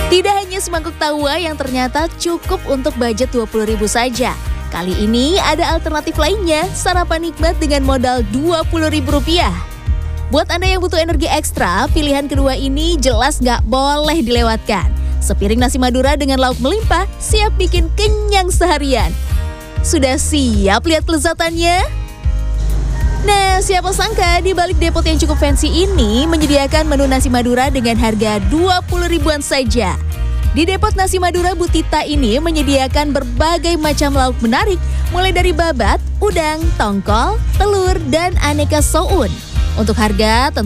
Tidak hanya semangkuk tawa yang ternyata cukup untuk budget 20.000 saja. Kali ini ada alternatif lainnya, sarapan nikmat dengan modal Rp20.000. Buat Anda yang butuh energi ekstra, pilihan kedua ini jelas nggak boleh dilewatkan. Sepiring nasi Madura dengan lauk melimpah, siap bikin kenyang seharian. Sudah siap lihat kelezatannya? Nah, siapa sangka di balik depot yang cukup fancy ini menyediakan menu nasi Madura dengan harga 20.000-an saja. Di depot nasi Madura Butita ini menyediakan berbagai macam lauk menarik, mulai dari babat, udang, tongkol, telur, dan aneka soun. Untuk harga tentu